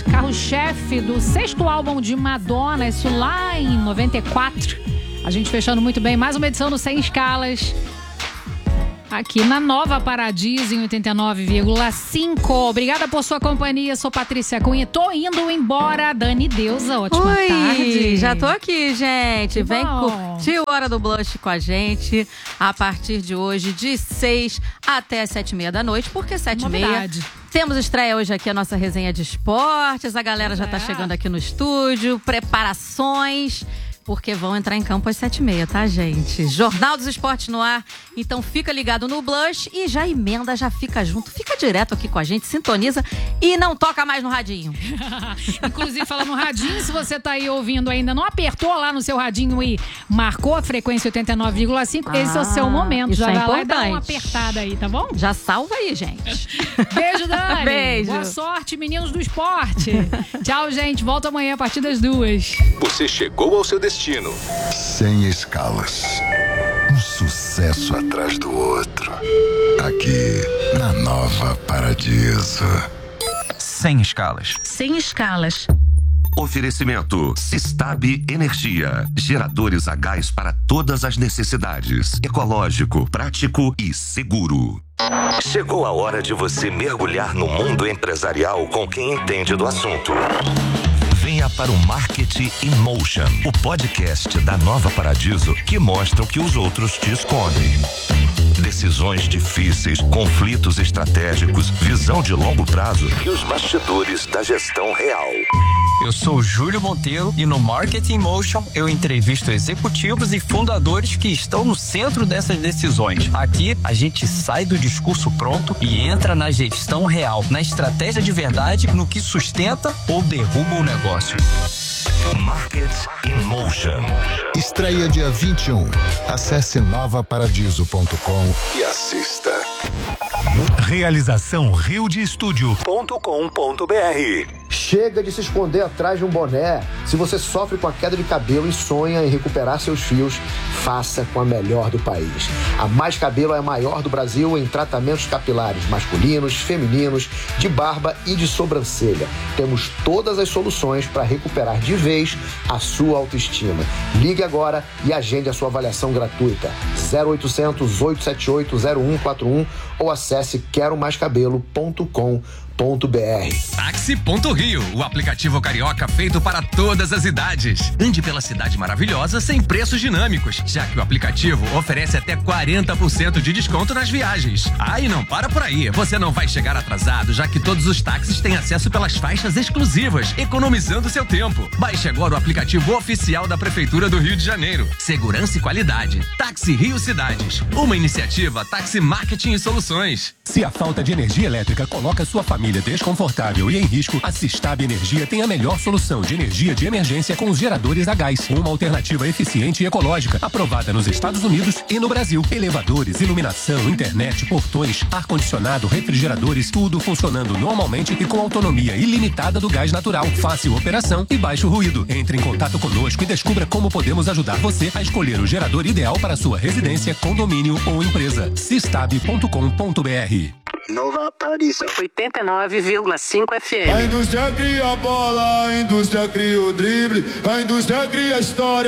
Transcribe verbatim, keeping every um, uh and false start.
carro-chefe do sexto álbum de Madonna, isso lá em noventa e quatro. A gente fechando muito bem, mais uma edição do Sem Escalas, aqui na Nova Paradiso, em oitenta e nove vírgula cinco. Obrigada por sua companhia, sou Patrícia Cunha. Tô indo embora, Dani Deusa, ótima Oi, tarde. já tô aqui, gente. Que Vem bom. curtir o Hora do Blush com a gente a partir de hoje, de seis até sete e meia da noite, porque sete e meia... Novidade. Temos estreia hoje aqui a nossa resenha de esportes, a galera já tá É. chegando aqui no estúdio, preparações... Porque vão entrar em campo às sete e meia, tá, gente? Jornal dos Esportes no ar. Então fica ligado no Blush e já emenda, já fica junto. Fica direto aqui com a gente, sintoniza e não toca mais no radinho. Inclusive, falando no radinho, se você tá aí ouvindo ainda, não apertou lá no seu radinho e marcou a frequência oitenta e nove vírgula cinco, Ah, esse é o seu momento. isso Já é vai lá e dá uma importante. apertada aí, tá bom? Já salva aí, gente. Beijo, Dani. Beijo. Boa sorte, meninos do esporte. Tchau, gente. Volto amanhã a partir das duas. Você chegou ao seu destino. Sem escalas. Um sucesso atrás do outro. Aqui na Nova Paradiso. Sem escalas. Sem escalas. Oferecimento Sistab Energia. Geradores a gás para todas as necessidades. Ecológico, prático e seguro. Chegou a hora de você mergulhar no mundo empresarial com quem entende do assunto. Venha para o Marketing in Motion, o podcast da Nova Paradiso que mostra o que os outros te escondem. Decisões difíceis, conflitos estratégicos, visão de longo prazo e os bastidores da gestão real. Eu sou Júlio Monteiro e no Marketing Motion eu entrevisto executivos e fundadores que estão no centro dessas decisões. Aqui a gente sai do discurso pronto e entra na gestão real, na estratégia de verdade, no que sustenta ou derruba o negócio. Market in Motion. Estreia dia vinte e um. Acesse nova paradiso ponto com e assista. Realização rio de estúdio ponto com ponto br. Chega de se esconder atrás de um boné. Se você sofre com a queda de cabelo e sonha em recuperar seus fios, faça com a melhor do país. A Mais Cabelo é a maior do Brasil em tratamentos capilares masculinos, femininos, de barba e de sobrancelha. Temos todas as soluções para recuperar de vez a sua autoestima. Ligue agora e agende a sua avaliação gratuita. zero oitocentos, oito sete oito, zero um quatro um ou acesse quero mais cabelo ponto com ponto br. Táxi.rio, o aplicativo carioca feito para todas as idades. Ande pela cidade maravilhosa sem preços dinâmicos, já que o aplicativo oferece até quarenta por cento de desconto nas viagens. Ah, e não para por aí, você não vai chegar atrasado, já que todos os táxis têm acesso pelas faixas exclusivas, economizando seu tempo. Baixe agora o aplicativo oficial da Prefeitura do Rio de Janeiro. Segurança e qualidade. Táxi Rio Cidades, uma iniciativa Táxi Marketing e Soluções. Se a falta de energia elétrica coloca sua família desconfortável e em risco, a Sistab Energia tem a melhor solução de energia de emergência com os geradores a gás. Uma alternativa eficiente e ecológica, aprovada nos Estados Unidos e no Brasil. Elevadores, iluminação, internet, portões, ar-condicionado, refrigeradores, tudo funcionando normalmente e com autonomia ilimitada do gás natural. Fácil operação e baixo ruído. Entre em contato conosco e descubra como podemos ajudar você a escolher o gerador ideal para sua residência, condomínio ou empresa. sistab ponto com ponto br. Nova Paradiso oitenta e nove vírgula cinco F M. A indústria cria a bola, a indústria cria o drible, a indústria cria a história.